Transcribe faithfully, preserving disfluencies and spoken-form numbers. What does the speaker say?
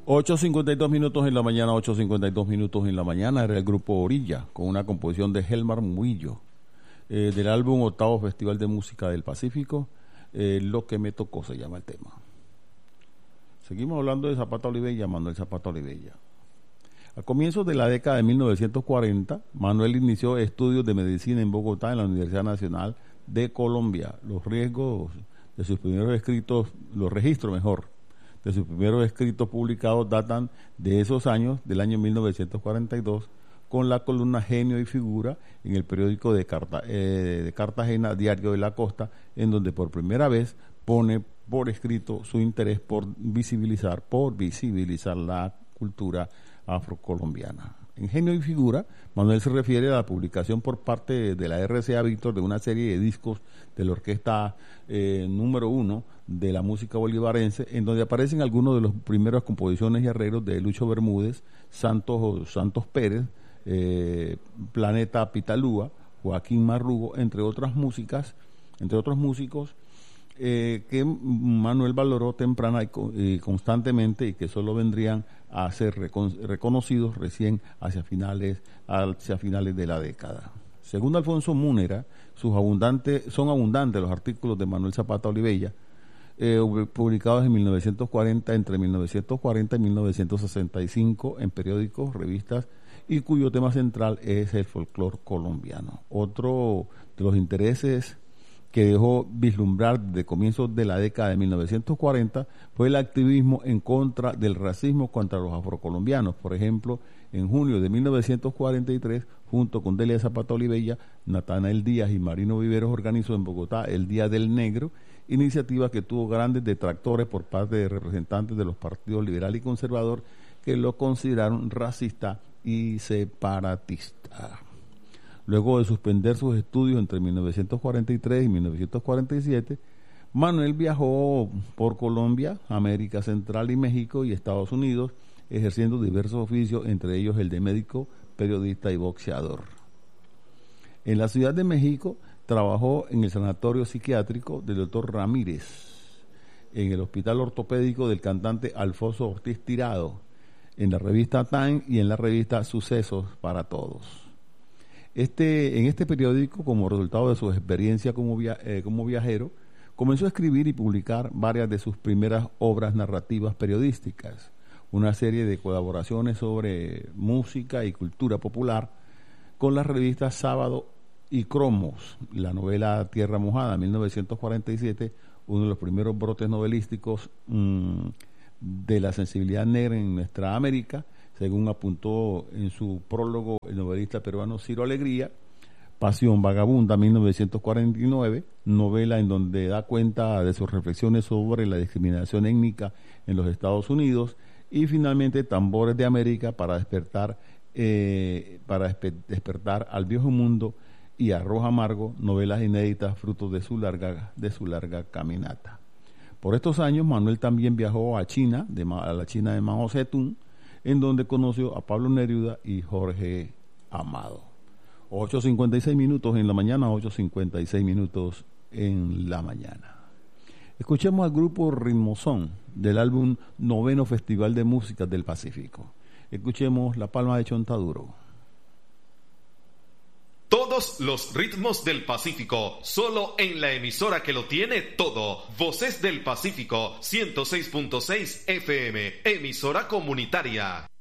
ocho cincuenta y dos minutos en la mañana, ocho cincuenta y dos minutos en la mañana, era el grupo Orilla, con una composición de Helmar Murillo, eh, del álbum Octavo Festival de Música del Pacífico, eh, Lo que me tocó se llama el tema. Seguimos hablando de Zapata Olivella, Manuel Zapata Olivella. A comienzos de la década de mil novecientos cuarenta, Manuel inició estudios de medicina en Bogotá, en la Universidad Nacional de Colombia. Los riesgos de sus primeros escritos, los registros mejor, de sus primeros escritos publicados datan de esos años, del año mil novecientos cuarenta y dos, con la columna Genio y Figura en el periódico de, Carta, eh, de Cartagena, Diario de la Costa, en donde por primera vez pone por escrito su interés por visibilizar, por visibilizar la cultura afrocolombiana. En Genio y Figura, Manuel se refiere a la publicación por parte de la R C A Víctor de una serie de discos de la orquesta eh, número uno de la música bolivarense, en donde aparecen algunos de las primeras composiciones y arreglos de Lucho Bermúdez, Santos, Santos Pérez, eh, Planeta Pitalúa, Joaquín Marrugo, entre otras músicas, entre otros músicos, Eh, que Manuel valoró temprana y, y constantemente, y que solo vendrían a ser recon, reconocidos recién hacia finales hacia finales de la década. Según Alfonso Múnera, sus abundantes son abundantes los artículos de Manuel Zapata Olivella, eh, publicados en mil novecientos cuarenta, entre mil novecientos cuarenta y mil novecientos sesenta y cinco en periódicos, revistas, y cuyo tema central es el folclore colombiano. Otro de los intereses que dejó vislumbrar desde comienzos de la década de mil novecientos cuarenta fue el activismo en contra del racismo contra los afrocolombianos. Por ejemplo, en junio de mil novecientos cuarenta y tres, junto con Delia Zapata Olivella, Natanael Díaz y Marino Viveros organizó en Bogotá el Día del Negro, iniciativa que tuvo grandes detractores por parte de representantes de los partidos liberal y conservador que lo consideraron racista y separatista. Luego de suspender sus estudios entre mil novecientos cuarenta y tres y mil novecientos cuarenta y siete, Manuel viajó por Colombia, América Central y México y Estados Unidos, ejerciendo diversos oficios, entre ellos el de médico, periodista y boxeador. En la Ciudad de México trabajó en el sanatorio psiquiátrico del doctor Ramírez, en el hospital ortopédico del cantante Alfonso Ortiz Tirado, en la revista Time y en la revista Sucesos para Todos. Este, en este periódico, como resultado de su experiencia como, via, eh, como viajero, comenzó a escribir y publicar varias de sus primeras obras narrativas periodísticas, una serie de colaboraciones sobre música y cultura popular con las revistas Sábado y Cromos, la novela Tierra Mojada, mil novecientos cuarenta y siete, uno de los primeros brotes novelísticos mmm, de la sensibilidad negra en nuestra América, según apuntó en su prólogo el novelista peruano Ciro Alegría. Pasión Vagabunda, mil novecientos cuarenta y nueve, novela en donde da cuenta de sus reflexiones sobre la discriminación étnica en los Estados Unidos. Y finalmente Tambores de América para despertar eh, para despe- despertar al viejo mundo y Arroz Amargo, novelas inéditas fruto de su larga de su larga caminata. Por estos años Manuel también viajó a China, de, a la China de Mao Zedong, en donde conoció a Pablo Neruda y Jorge Amado. ocho cincuenta y seis minutos en la mañana, ocho cincuenta y seis minutos en la mañana. Escuchemos al grupo Ritmozón del álbum Noveno Festival de Música del Pacífico. Escuchemos La Palma de Chontaduro. Todos los ritmos del Pacífico, solo en la emisora que lo tiene todo. Voces del Pacífico, ciento seis punto seis F M, emisora comunitaria.